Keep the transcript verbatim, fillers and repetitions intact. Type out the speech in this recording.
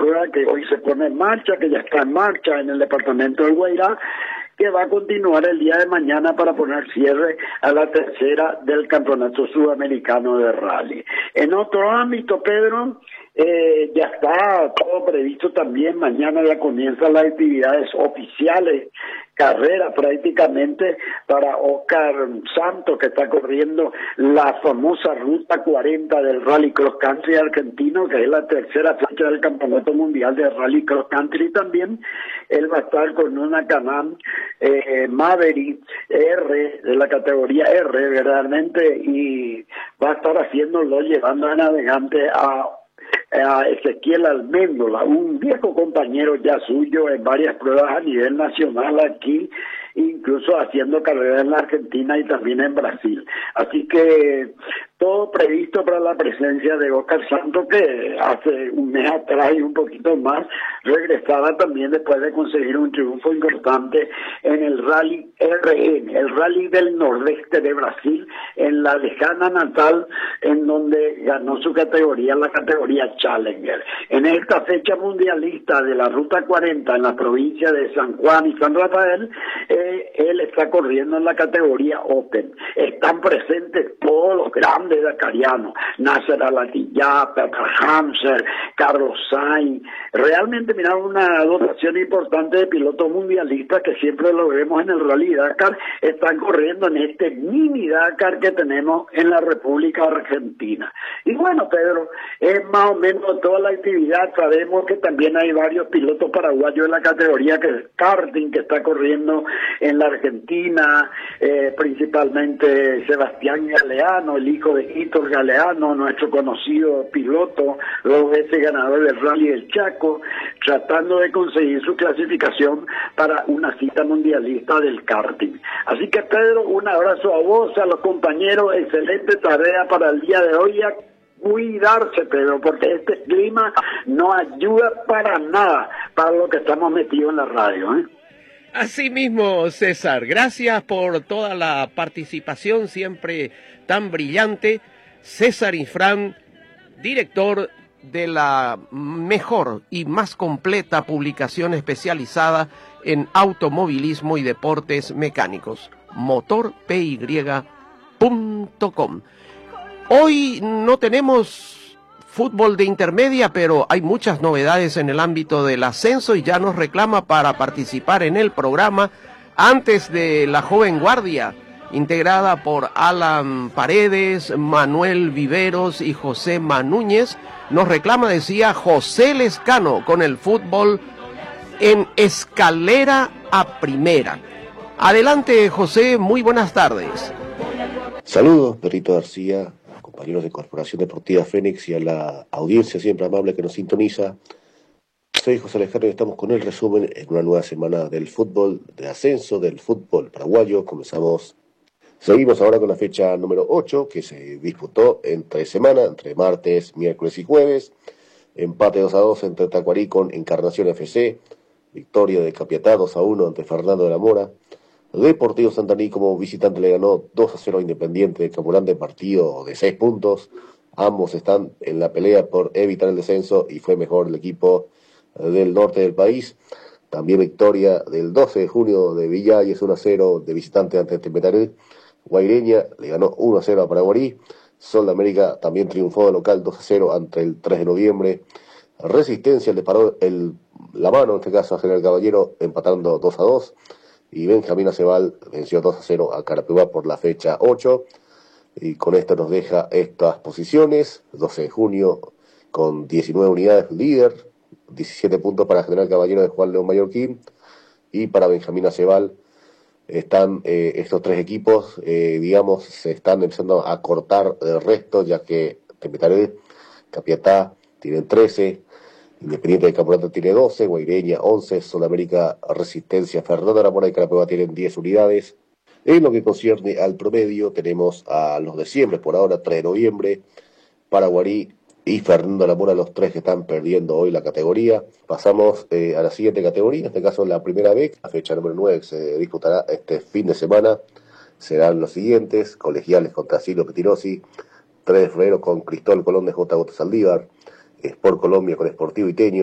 prueba que hoy se pone en marcha, que ya está en marcha en el departamento del Guairá, que va a continuar el día de mañana para poner cierre a la tercera del Campeonato Sudamericano de Rally. En otro ámbito, Pedro, eh, ya está todo previsto también. Mañana ya comienzan las actividades oficiales, carrera prácticamente para Oscar Santos, que está corriendo la famosa Ruta cuarenta del Rally Cross Country argentino, que es la tercera fecha del Campeonato Mundial de Rally Cross Country. También él va a estar con una Can-Am eh, Maverick R, de la categoría R, realmente, y va a estar haciéndolo, llevando a navegante a a Ezequiel Alméndola, un viejo compañero ya suyo en varias pruebas a nivel nacional aquí, incluso haciendo carreras en la Argentina y también en Brasil. Así que todo previsto para la presencia de Oscar Santos, que hace un mes atrás y un poquito más regresaba también después de conseguir un triunfo importante en el Rally R N, el Rally del Nordeste de Brasil, en la lejana natal, en donde ganó su categoría, la categoría Challenger. En esta fecha mundialista de la Ruta cuarenta en la provincia de San Juan y San Rafael, eh, él está corriendo en la categoría Open. Están presentes todos los grandes dakarianos, Nasser Al-Attiyah, Peter Hamser, Carlos Sainz. Realmente, mira, una dotación importante de pilotos mundialistas que siempre lo vemos en el Rally Dakar, están corriendo en este mini Dakar que tenemos en la República Argentina. Y bueno, Pedro, es más o menos toda la actividad. Sabemos que también hay varios pilotos paraguayos en la categoría que es karting, que está corriendo en la Argentina, eh, principalmente Sebastián Galeano, el hijo de Hitor Galeano, nuestro conocido piloto, dos veces ganador del Rally del Chaco, tratando de conseguir su clasificación para una cita mundialista del karting. Así que, Pedro, un abrazo a vos, a los compañeros, excelente tarea para el día de hoy. A cuidarse, Pedro, porque este clima no ayuda para nada para lo que estamos metidos en la radio, ¿eh? Así mismo, César, gracias por toda la participación siempre tan brillante. César Infran, director de la mejor y más completa publicación especializada en automovilismo y deportes mecánicos, motor p y punto com. Hoy no tenemos fútbol de intermedia, pero hay muchas novedades en el ámbito del ascenso y ya nos reclama para participar en el programa antes de la joven guardia, integrada por Alan Paredes, Manuel Viveros y José Manúñez. Nos reclama, decía, José Lescano con el fútbol en escalera a primera. Adelante, José, muy buenas tardes. Saludos, Perrito García, compañeros de Corporación Deportiva Fénix y a la audiencia siempre amable que nos sintoniza. Soy José Alejandro y estamos con el resumen en una nueva semana del fútbol de ascenso, del fútbol paraguayo. Comenzamos, seguimos ahora con la fecha número ocho, que se disputó entre semana, entre martes, miércoles y jueves. Empate dos a dos entre Tacuarí con Encarnación F C, victoria de Capiatá dos a uno ante Fernando de la Mora. Deportivo Santaní como visitante le ganó dos a cero a Independiente de Capulante, partido de seis puntos. Ambos están en la pelea por evitar el descenso y fue mejor el equipo del norte del país. También victoria del doce de junio de Villalles uno a cero de visitante ante Temperaré. Guaireña le ganó uno a cero a Paraguarí. Sol de América también triunfó de local dos a cero ante el tres de noviembre. Resistencia le paró el, la mano, en este caso a General Caballero, empatando dos a dos. Y Benjamín Aceval venció dos a cero a Carapiuá por la fecha ocho. Y con esto nos deja estas posiciones. doce de junio con diecinueve unidades líder. diecisiete puntos para General Caballero de Juan León Mallorquín. Y para Benjamín Aceval están eh, estos tres equipos, eh, digamos, se están empezando a cortar el resto, ya que Tempetaré, Capiatá tienen trece. Independiente de Campeonato tiene doce, Guaireña once, Sudamérica Resistencia, Fernando de la Mora y Carapiuá tienen diez unidades. En lo que concierne al promedio, tenemos a los de siempre, por ahora tres de noviembre, Paraguarí y Fernando de la Mora, los tres que están perdiendo hoy la categoría. Pasamos eh, a la siguiente categoría, en este caso la primera vez, la fecha número nueve que se disputará este fin de semana. Serán los siguientes: Colegiales contra Silvio Petirosi, tres de febrero con Cristóbal Colón de J. J. Saldívar, Sport Colombia con Sportivo Iteño,